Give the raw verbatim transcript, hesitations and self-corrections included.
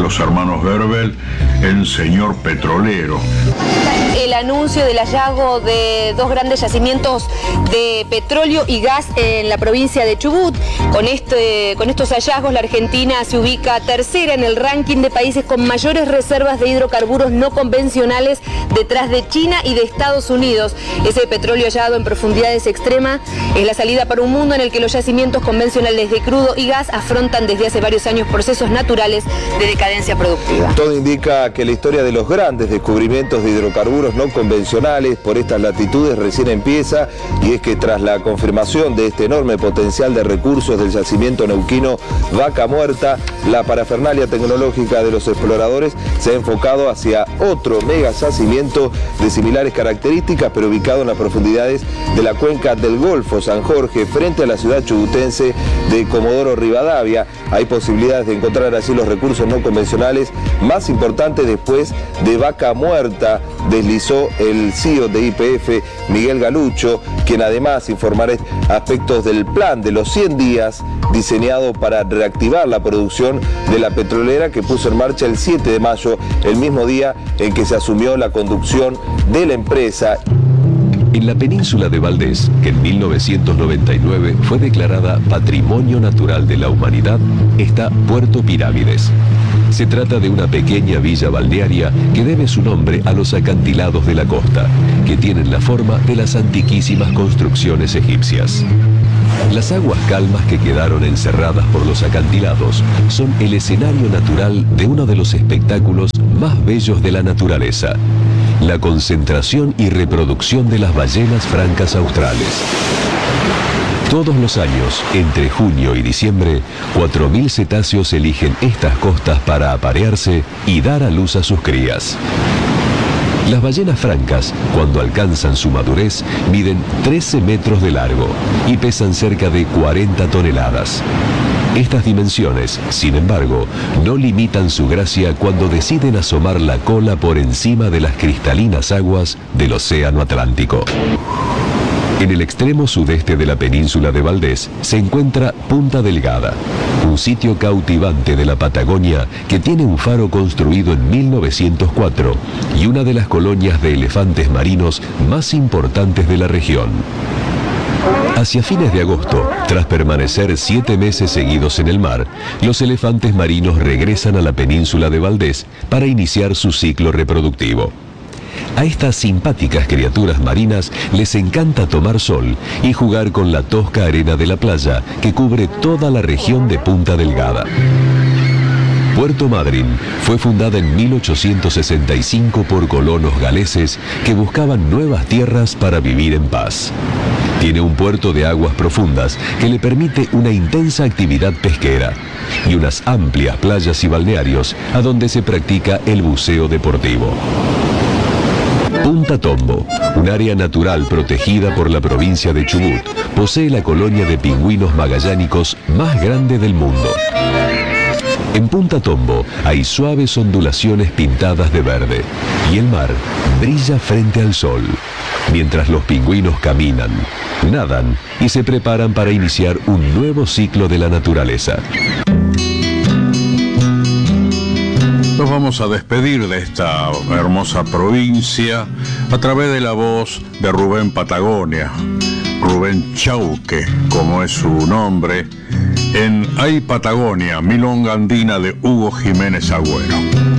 los hermanos Verbel en Señor Petrolero. El anuncio del hallazgo de dos grandes yacimientos de petróleo y gas en la provincia de Chubut. Con, este, con estos hallazgos, la Argentina se ubica tercera en el ranking de países con mayores reservas de hidrocarburos no convencionales, detrás de China y de Estados Unidos. Ese petróleo hallado en profundidades extremas es la salida para un mundo en el que los yacimientos convencionales de crudo y gas afrontan desde hace varios años procesos naturales de decadencia productiva. Todo indica que la historia de los grandes descubrimientos de hidrocarburos no convencionales por estas latitudes recién empieza, y es que tras la confirmación de este enorme potencial de recursos del yacimiento neuquino Vaca Muerta, la parafernalia tecnológica de los exploradores se ha enfocado hacia otro mega yacimiento de similares características, pero ubicado en las profundidades de la cuenca del Golfo San Jorge, frente a la ciudad chubutense de Comodoro Rivadavia. Hay posibilidades de encontrar así los recursos no convencionales más importantes después de Vaca Muerta, deslizó el C E O de Y P F, Miguel Galucho, quien además informará aspectos del plan de los cien días diseñado para reactivar la producción de la petrolera, que puso en marcha el siete de mayo, el mismo día en que se asumió la conducción de la empresa. En la península de Valdés, que en mil novecientos noventa y nueve fue declarada Patrimonio Natural de la Humanidad, está Puerto Pirámides. Se trata de una pequeña villa balnearia que debe su nombre a los acantilados de la costa, que tienen la forma de las antiquísimas construcciones egipcias. Las aguas calmas que quedaron encerradas por los acantilados son el escenario natural de uno de los espectáculos más bellos de la naturaleza: la concentración y reproducción de las ballenas francas australes. Todos los años, entre junio y diciembre, cuatro mil cetáceos eligen estas costas para aparearse y dar a luz a sus crías. Las ballenas francas, cuando alcanzan su madurez, miden trece metros de largo y pesan cerca de cuarenta toneladas. Estas dimensiones, sin embargo, no limitan su gracia cuando deciden asomar la cola por encima de las cristalinas aguas del Océano Atlántico. En el extremo sudeste de la península de Valdés se encuentra Punta Delgada, un sitio cautivante de la Patagonia que tiene un faro construido en mil novecientos cuatro y una de las colonias de elefantes marinos más importantes de la región. Hacia fines de agosto, tras permanecer siete meses seguidos en el mar, los elefantes marinos regresan a la península de Valdés para iniciar su ciclo reproductivo. A estas simpáticas criaturas marinas les encanta tomar sol y jugar con la tosca arena de la playa que cubre toda la región de Punta Delgada. Puerto Madryn fue fundada en mil ochocientos sesenta y cinco por colonos galeses que buscaban nuevas tierras para vivir en paz. Tiene un puerto de aguas profundas que le permite una intensa actividad pesquera y unas amplias playas y balnearios a donde se practica el buceo deportivo. Punta Tombo, un área natural protegida por la provincia de Chubut, posee la colonia de pingüinos magallánicos más grande del mundo. En Punta Tombo hay suaves ondulaciones pintadas de verde y el mar brilla frente al sol, mientras los pingüinos caminan, nadan y se preparan para iniciar un nuevo ciclo de la naturaleza. Nos vamos a despedir de esta hermosa provincia a través de la voz de Rubén Patagonia, Rubén Chauque, como es su nombre, en Ay Patagonia, Milonga Andina de Hugo Jiménez Agüero.